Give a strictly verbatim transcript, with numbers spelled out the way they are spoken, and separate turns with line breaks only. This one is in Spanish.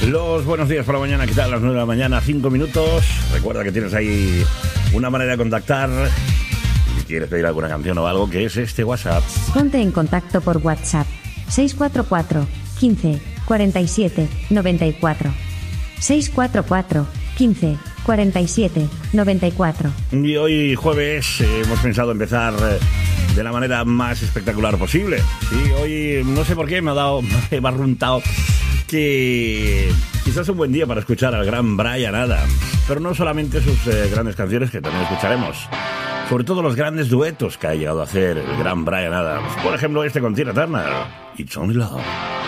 Los buenos días por la mañana, ¿qué tal? A las nueve de la mañana, cinco minutos. Recuerda que tienes ahí una manera de contactar. Si quieres pedir alguna canción o algo, que es este WhatsApp.
Ponte en contacto por WhatsApp. seis cuatro cuatro, quince, cuarenta y siete, noventa y cuatro. seis cuatro cuatro, quince, cuarenta y siete, noventa y cuatro.
Y hoy jueves eh, hemos pensado empezar eh, de la manera más espectacular posible. Sí, hoy no sé por qué me ha dado, me he barruntado que quizás es un buen día para escuchar al gran Bryan Adams, pero no solamente sus eh, grandes canciones, que también escucharemos, sobre todo los grandes duetos que ha llegado a hacer el gran Bryan Adams. Por ejemplo, este con Tina Turner, It's Only Love.